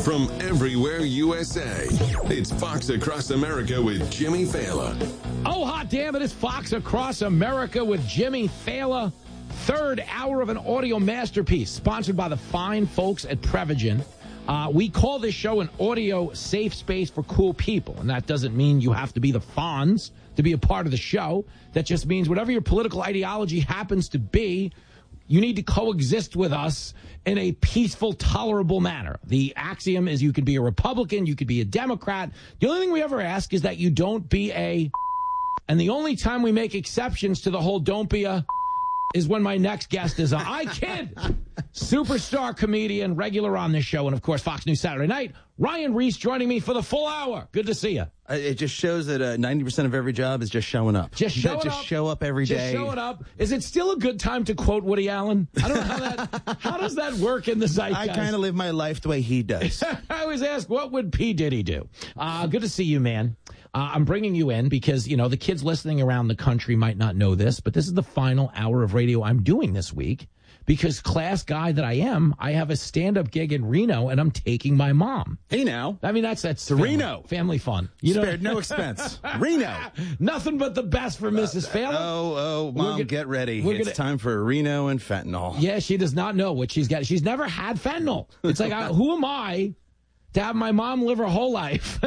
from everywhere USA. It's Fox Across America with Jimmy Fallon. Oh, hot damn it. It's Fox Across America with Jimmy Fallon. Third hour of an audio masterpiece sponsored by the fine folks at Prevagen. We call this show an audio safe space for cool people. And that doesn't mean you have to be the Fonz to be a part of the show. That just means whatever your political ideology happens to be, you need to coexist with us in a peaceful, tolerable manner. The axiom is you could be a Republican, you could be a Democrat. The only thing we ever ask is that you don't be a... And the only time we make exceptions to the whole don't be a... is when my next guest is on. I kid! Superstar comedian, regular on this show, and of course, Fox News Saturday Night, Ryan Reese joining me for the full hour. Good to see you. It just shows that 90% of every job is just showing up. Just show up every day. Just showing up. Is it still a good time to quote Woody Allen? I don't know how does that work in the zeitgeist? I kind of live my life the way he does. I always ask, what would P. Diddy do? Good to see you, man. I'm bringing you in because, you know, the kids listening around the country might not know this, but this is the final hour of radio I'm doing this week because, class guy that I am, I have a stand-up gig in Reno, and I'm taking my mom. Hey, now. I mean, that's Reno. Family fun. Spared no expense. Reno. Nothing but the best for Mrs. Fallon. Oh, Mom, get ready. It's time for Reno and fentanyl. Yeah, she does not know what she's got. She's never had fentanyl. It's like, who am I to have my mom live her whole life?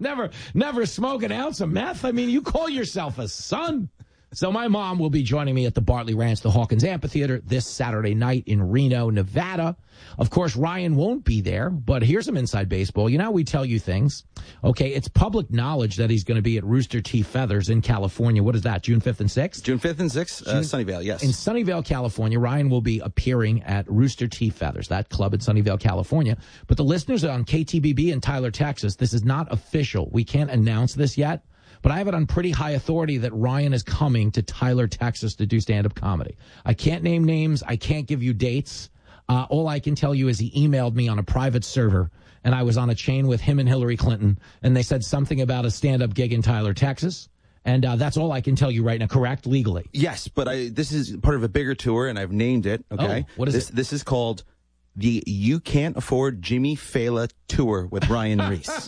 never smoke an ounce of meth? I mean, you call yourself a son. So my mom will be joining me at the Bartley Ranch, the Hawkins Amphitheater, this Saturday night in Reno, Nevada. Of course, Ryan won't be there, but here's some inside baseball. You know how we tell you things? Okay, it's public knowledge that he's going to be at Rooster T. Feathers in California. What is that, June 5th and 6th? June 5th and 6th, Sunnyvale, yes. In Sunnyvale, California, Ryan will be appearing at Rooster T. Feathers, that club in Sunnyvale, California. But the listeners on KTBB in Tyler, Texas, this is not official. We can't announce this yet. But I have it on pretty high authority that Ryan is coming to Tyler, Texas to do stand-up comedy. I can't name names. I can't give you dates. All I can tell you is he emailed me on a private server, and I was on a chain with him and Hillary Clinton, and they said something about a stand-up gig in Tyler, Texas. And that's all I can tell you right now, correct, legally? Yes, but this is part of a bigger tour, and I've named it, okay? Oh, what is it? This is called the You Can't Afford Jimmy Fallon Tour with Ryan Reese.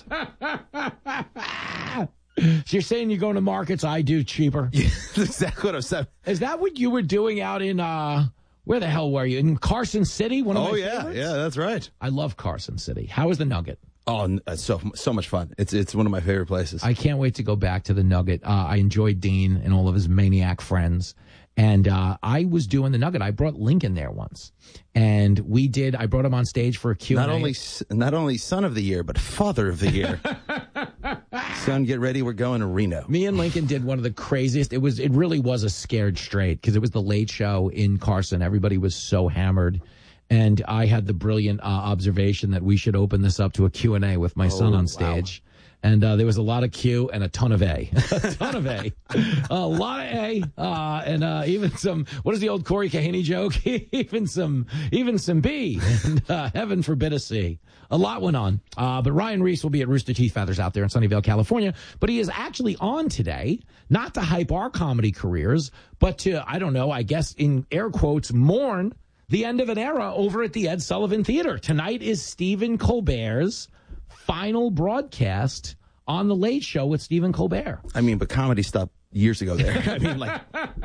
So you're saying you're going to markets I do cheaper? Yeah, that's exactly what I'm saying. Is that what you were doing out in, where the hell were you? In Carson City? One of my favorites? Yeah, that's right. I love Carson City. How is the Nugget? Oh, so much fun. It's one of my favorite places. I can't wait to go back to the Nugget. I enjoyed Dean and all of his maniac friends. And I was doing the Nugget. I brought Lincoln there once. And I brought him on stage for a Q&A. Not only son of the year, but father of the year. Son, get ready. We're going to Reno. Me and Lincoln did one of the craziest. It really was a scared straight because it was the Late Show in Carson. Everybody was so hammered. And I had the brilliant observation that we should open this up to a Q&A with my son on stage. Wow. And there was a lot of Q and a ton of A. A ton of A. A lot of A. And even some, what is the old Corey Kahane joke? even some B. And heaven forbid a C. A lot went on. But Ryan Reese will be at Rooster Teeth Feathers out there in Sunnyvale, California. But he is actually on today, not to hype our comedy careers, but to, I don't know, I guess in air quotes, mourn the end of an era over at the Ed Sullivan Theater. Tonight is Stephen Colbert's final broadcast on The Late Show with Stephen Colbert. I mean, but comedy stopped years ago there. I mean, like...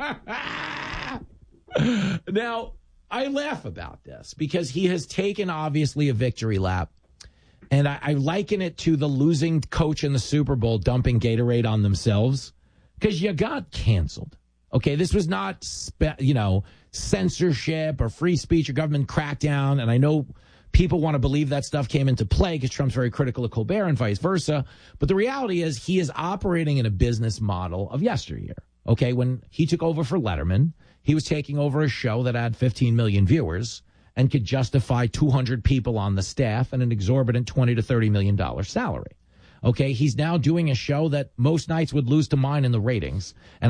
Now, I laugh about this because he has taken, obviously, a victory lap. And I liken it to the losing coach in the Super Bowl dumping Gatorade on themselves because you got canceled. Okay, this was not, censorship or free speech or government crackdown. And I know people want to believe that stuff came into play because Trump's very critical of Colbert and vice versa. But the reality is he is operating in a business model of yesteryear. Okay, when he took over for Letterman, he was taking over a show that had 15 million viewers and could justify 200 people on the staff and an exorbitant $20 to $30 million salary. Okay, he's now doing a show that most nights would lose to mine in the ratings. And